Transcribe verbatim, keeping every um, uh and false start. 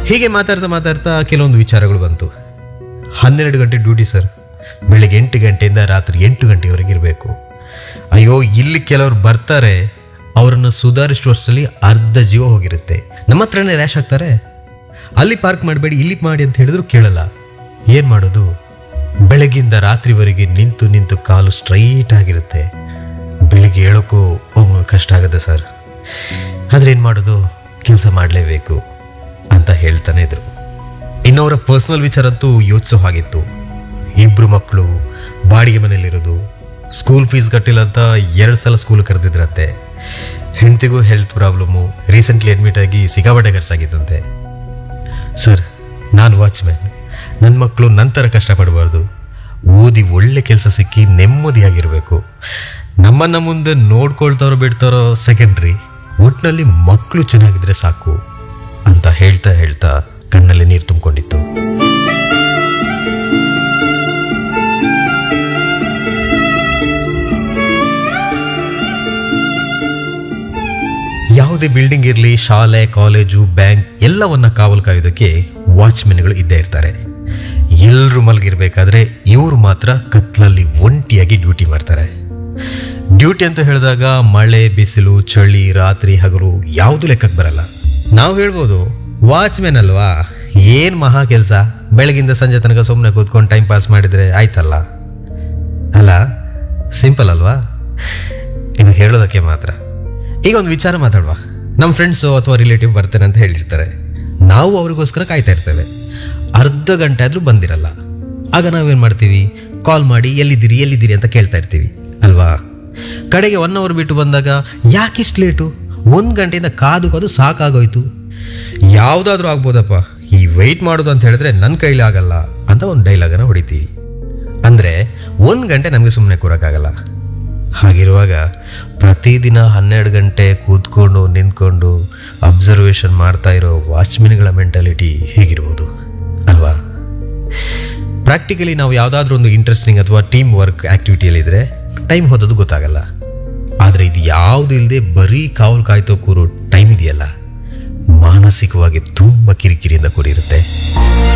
ಹೀಗೆ ಮಾತಾಡ್ತಾ ಮಾತಾಡ್ತಾ ಕೆಲವೊಂದು ವಿಚಾರಗಳು ಬಂತು. ಹನ್ನೆರಡು ಗಂಟೆ ಡ್ಯೂಟಿ ಸರ್, ಬೆಳಗ್ಗೆ ಎಂಟು ಗಂಟೆಯಿಂದ ರಾತ್ರಿ ಎಂಟು ಗಂಟೆವರೆಗೆ ಇರಬೇಕು. ಅಯ್ಯೋ, ಇಲ್ಲಿ ಕೆಲವರು ಬರ್ತಾರೆ, ಅವರನ್ನು ಸುಧಾರಿಸುವಷ್ಟರಲ್ಲಿ ಅರ್ಧ ಜೀವ ಹೋಗಿರುತ್ತೆ. ನಮ್ಮ ಹತ್ರನೇ ರ್ಯಾಶ್ ಆಗ್ತಾರೆ. ಅಲ್ಲಿ ಪಾರ್ಕ್ ಮಾಡಬೇಡಿ, ಇಲ್ಲಿ ಮಾಡಿ ಅಂತ ಹೇಳಿದ್ರು ಕೇಳಲ್ಲ. ಏನು ಮಾಡೋದು? ಬೆಳಗ್ಗಿಂದ ರಾತ್ರಿವರೆಗೆ ನಿಂತು ನಿಂತು ಕಾಲು ಸ್ಟ್ರೈಟ್ ಆಗಿರುತ್ತೆ. ಬೆಳಿಗ್ಗೆ ಹೇಳೋಕ್ಕೂ ಕಷ್ಟ ಆಗುತ್ತೆ ಸರ್. ಆದರೆ ಏನು ಮಾಡೋದು, ಕೆಲಸ ಮಾಡಲೇಬೇಕು ಅಂತ ಹೇಳ್ತಾನೆ ಇದ್ರು. ಇನ್ನವರ ಪರ್ಸನಲ್ ವಿಚಾರ ಅಂತೂ ಯೋಚಿಸೋ ಹಾಗಿತ್ತು. ಇಬ್ಬರು ಮಕ್ಕಳು, ಬಾಡಿಗೆ ಮನೇಲಿರೋದು, ಸ್ಕೂಲ್ ಫೀಸ್ ಕಟ್ಟಿಲ್ಲ ಅಂತ ಎರಡು ಸಲ school ಕರೆದಿದ್ರಂತೆ. ಹೆಂಡತಿಗೂ health problem, recently admit ಆಗಿ ಸಿಕ್ಕಾಪಟ್ಟೆ ಖರ್ಚಾಗಿತ್ತಂತೆ. ಸರ್, ನಾನು ವಾಚ್ಮ್ಯಾನ್, ನನ್ನ ಮಕ್ಕಳು ನಂತರ ಕಷ್ಟಪಡಬಾರ್ದು, ಓದಿ ಒಳ್ಳೆ ಕೆಲಸ ಸಿಕ್ಕಿ ನೆಮ್ಮದಿಯಾಗಿರಬೇಕು. ನಮ್ಮನ್ನು ಮುಂದೆ ನೋಡ್ಕೊಳ್ತಾರೋ ಬಿಡ್ತಾರೋ ಸೆಕೆಂಡ್ರಿ, ಒಟ್ಟಿನಲ್ಲಿ ಮಕ್ಕಳು ಚೆನ್ನಾಗಿದ್ರೆ ಸಾಕು ಅಂತ ಹೇಳ್ತಾ ಹೇಳ್ತಾ ಕಣ್ಣಲ್ಲಿ ನೀರು ತುಂಬಿಕೊಂಡಿತ್ತು. ಯಾವುದೇ ಬಿಲ್ಡಿಂಗ್ ಇರಲಿ, ಶಾಲೆ, ಕಾಲೇಜು, ಬ್ಯಾಂಕ್ ಎಲ್ಲವನ್ನ ಕಾವಲು ಕಾಯೋದಕ್ಕೆ ವಾಚ್ಮೆನ್ಗಳು ಇದ್ದೇ ಇರ್ತಾರೆ. ಎಲ್ಲರೂ ಮಲಗಿರ್ಬೇಕಾದ್ರೆ ಇವರು ಮಾತ್ರ ಕತ್ಲಲ್ಲಿ ಒಂಟಿಯಾಗಿ ಡ್ಯೂಟಿ ಮಾಡ್ತಾರೆ. ಡ್ಯೂಟಿ ಅಂತ ಹೇಳಿದಾಗ ಮಳೆ, ಬಿಸಿಲು, ಚಳಿ, ರಾತ್ರಿ, ಹಗಲು ಯಾವುದು ಲೆಕ್ಕಕ್ಕೆ ಬರಲ್ಲ. ನಾವು ಹೇಳ್ಬೋದು, ವಾಚ್ಮೆನ್ ಅಲ್ವಾ, ಏನು ಮಹಾ ಕೆಲಸ, ಬೆಳಗಿಂದ ಸಂಜೆ ತನಕ ಸುಮ್ಮನೆ ಕೂತ್ಕೊಂಡು ಟೈಮ್ ಪಾಸ್ ಮಾಡಿದರೆ ಆಯ್ತಲ್ಲ. ಅಲ್ಲ, ಸಿಂಪಲ್ ಅಲ್ವಾ? ಇದು ಹೇಳೋದಕ್ಕೆ ಮಾತ್ರ. ಈಗ ಒಂದು ವಿಚಾರ ಮಾತಾಡುವ. ನಮ್ಮ ಫ್ರೆಂಡ್ಸು ಅಥವಾ ರಿಲೇಟಿವ್ ಬರ್ತೇನೆ ಅಂತ ಹೇಳಿರ್ತಾರೆ. ನಾವು ಅವ್ರಿಗೋಸ್ಕರ ಕಾಯ್ತಾ ಇರ್ತೇವೆ. ಅರ್ಧ ಗಂಟೆ ಆದರೂ ಬಂದಿರಲ್ಲ. ಆಗ ನಾವೇನು ಮಾಡ್ತೀವಿ, ಕಾಲ್ ಮಾಡಿ ಎಲ್ಲಿದ್ದೀರಿ ಎಲ್ಲಿದ್ದೀರಿ ಅಂತ ಕೇಳ್ತಾ ಇರ್ತೀವಿ ಅಲ್ವಾ? ಕಡೆಗೆ ಒನ್ ಅವರ್ ಬಿಟ್ಟು ಬಂದಾಗ ಯಾಕಿಷ್ಟು ಲೇಟು, ಒಂದು ಗಂಟೆಯಿಂದ ಕಾದು ಕಾದು ಸಾಕಾಗೋಯ್ತು, ಯಾವುದಾದ್ರೂ ಆಗ್ಬೋದಪ್ಪ, ಈ ವೆಯ್ಟ್ ಮಾಡೋದು ಅಂತ ಹೇಳಿದ್ರೆ ನನ್ನ ಕೈಲಿ ಆಗಲ್ಲ ಅಂತ ಒಂದು ಡೈಲಾಗನ್ನು ಹೊಡಿತೀವಿ. ಅಂದರೆ ಒಂದು ಗಂಟೆ ನಮಗೆ ಸುಮ್ಮನೆ ಕೂರೋಕ್ಕಾಗಲ್ಲ. ಹಾಗಿರುವಾಗ ಪ್ರತಿದಿನ ಹನ್ನೆರಡು ಗಂಟೆ ಕೂತ್ಕೊಂಡು ನಿಂತ್ಕೊಂಡು ಅಬ್ಸರ್ವೇಷನ್ ಮಾಡ್ತಾ ಇರೋ ವಾಚ್ಮೆನ್ಗಳ ಮೆಂಟಾಲಿಟಿ ಹೇಗಿರ್ಬೋದು ಅಲ್ವಾ? ಪ್ರಾಕ್ಟಿಕಲಿ ನಾವು ಯಾವುದಾದ್ರೂ ಒಂದು ಇಂಟ್ರೆಸ್ಟಿಂಗ್ ಅಥವಾ ಟೀಮ್ ವರ್ಕ್ ಆ್ಯಕ್ಟಿವಿಟಿಯಲ್ಲಿದ್ದರೆ ಟೈಮ್ ಹೋದದ್ದು ಗೊತ್ತಾಗಲ್ಲ. ಆದರೆ ಇದು ಯಾವುದು ಇಲ್ಲದೆ ಬರೀ ಕಾವಲು ಕಾಯ್ತೋ ಕೂರೋ ಟೈಮ್ ಇದೆಯಲ್ಲ, ಮಾನಸಿಕವಾಗಿ ತುಂಬ ಕಿರಿಕಿರಿಯಿಂದ ಕೂಡಿರುತ್ತೆ.